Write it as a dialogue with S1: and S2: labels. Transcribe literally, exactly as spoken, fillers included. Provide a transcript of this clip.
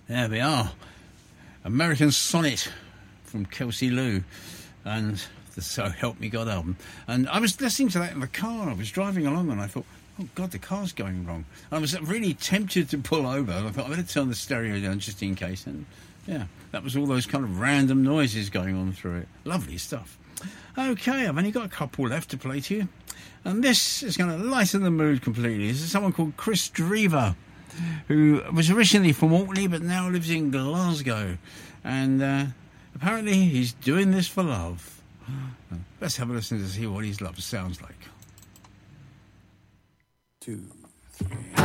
S1: There we are. American Sonnet from Kelsey Lou and the So Help Me God album. And I was listening to that in the car. I was driving along and I thought, oh, God, the car's going wrong. I was really tempted to pull over. I thought, I better turn the stereo down just in case. And, yeah, that was all those kind of random noises going on through it. Lovely stuff. OK, I've only got a couple left to play to you. And this is going to lighten the mood completely. This is someone called Chris Drever, who was originally from Orkney but now lives in Glasgow. And uh, apparently he's doing this for love. Let's have a listen to see what his love sounds like.
S2: Two, three...